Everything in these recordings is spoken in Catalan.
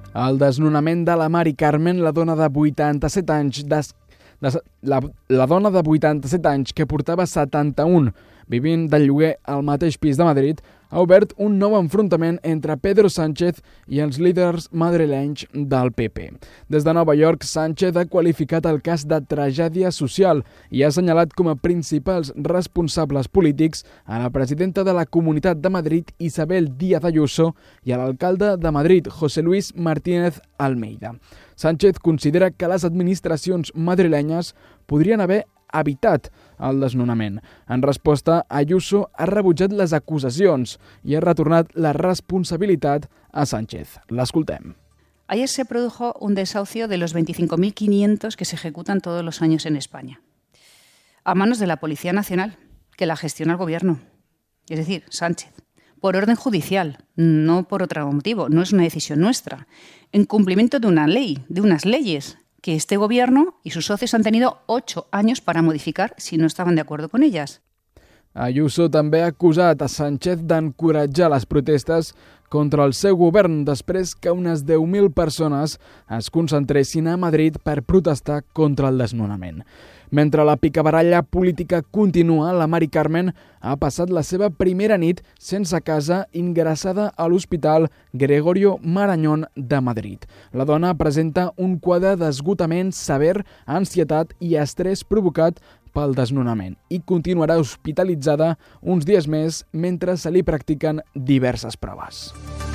El desnonament de la Mari Carmen, la dona de 87 anys, la dona de 87 anys que portava 71 vivint de lloguer al mateix pis de Madrid, ha obert un nou enfrontament entre Pedro Sánchez i els líders madrilenys del PP. Des de Nova York, Sánchez ha qualificat el cas de tragèdia social i ha assenyalat com a principals responsables polítics a la presidenta de la Comunitat de Madrid, Isabel Díaz Ayuso, i a l'alcalde de Madrid, José Luis Martínez Almeida. Sánchez considera que les administracions madrilenyes podrien haver evitat el desnonament. En resposta, Ayuso ha rebutjat les acusacions i ha retornat la responsabilitat a Sánchez. L'escoltem. Ayer se produjo un desahucio de los 25.500 que se ejecutan todos los años en España, a manos de la Policía Nacional, que la gestiona el Gobierno, es decir, Sánchez, por orden judicial, no por otro motivo, no es una decisión nuestra, en cumplimiento de una ley, de unas leyes que este Gobierno y sus socios han tenido 8 años para modificar si no estaban de acuerdo con ellas. Ayuso també ha acusat a Sánchez d'encoratjar les protestes contra el seu govern després que unes 10.000 persones es concentressin a Madrid per protestar contra el desnonament. Mentre la picabaralla política continua, la Mari Carmen ha passat la seva primera nit sense casa ingressada a l'Hospital Gregorio Marañón de Madrid. La dona presenta un quadre d'esgotament sever, ansietat i estrès provocat pel desnonament i continuarà hospitalitzada uns dies més mentre se li practiquen diverses proves.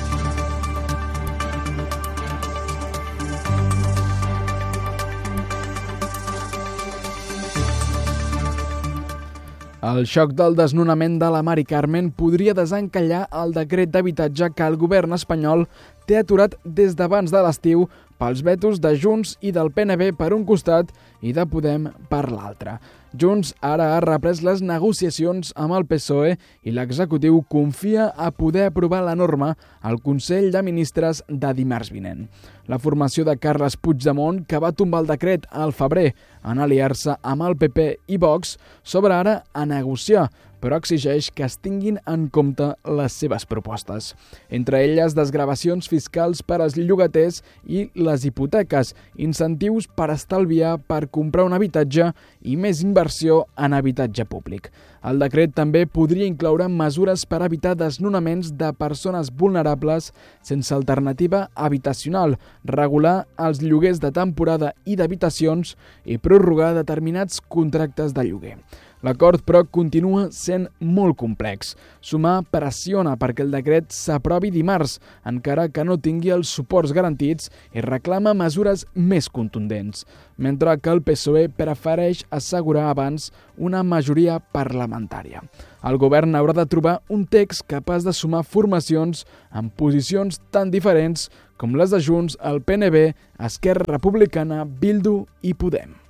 El xoc del desnonament de la Mari Carmen podria desencallar el decret d'habitatge que el govern espanyol té aturat des d'abans de l'estiu pels vetos de Junts i del PNB per un costat i de Podem per l'altre. Junts ara ha reprès les negociacions amb el PSOE i l'executiu confia a poder aprovar la norma al Consell de Ministres de dimarts vinent. La formació de Carles Puigdemont, que va tombar el decret al febrer en aliar-se amb el PP i Vox, s'obre ara a negociar, però exigeix que es tinguin en compte les seves propostes. Entre elles, desgravacions fiscals per als llogaters i les hipoteques, incentius per estalviar per comprar un habitatge i més inversió en habitatge públic. El decret també podria incloure mesures per evitar desnonaments de persones vulnerables sense alternativa habitacional, regular els lloguers de temporada i d'habitacions i prorrogar determinats contractes de lloguer. L'acord, però, continua sent molt complex. Sumar pressiona perquè el decret s'aprovi dimarts, encara que no tingui els suports garantits, i reclama mesures més contundents, mentre que el PSOE prefereix assegurar abans una majoria parlamentària. El govern haurà de trobar un text capaç de sumar formacions amb posicions tan diferents com les de Junts, el PNB, Esquerra Republicana, Bildu i Podem.